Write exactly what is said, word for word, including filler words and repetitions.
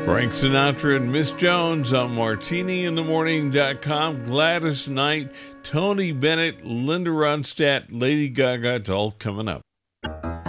Frank Sinatra and Miss Jones on martini in the morning dot com. Gladys Knight, Tony Bennett, Linda Ronstadt, Lady Gaga. It's all coming up.